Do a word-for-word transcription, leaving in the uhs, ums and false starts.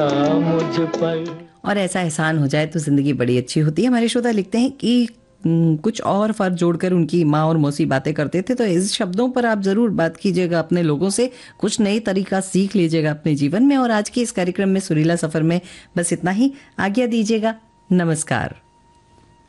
मुझ पर। और ऐसा एहसान हो जाए तो ज़िंदगी बड़ी अच्छी होती है। हमारे श्रोता लिखते हैं कि उम, कुछ और फ़र्क जोड़कर उनकी माँ और मौसी बातें करते थे, तो इस शब्दों पर आप ज़रूर बात कीजिएगा अपने लोगों से, कुछ नई तरीका सीख लीजिएगा अपने जीवन में। और आज के इस कार्यक्रम में सुरीला सफ़र में बस इतना ही। आज्ञा दीजिएगा। नमस्कार।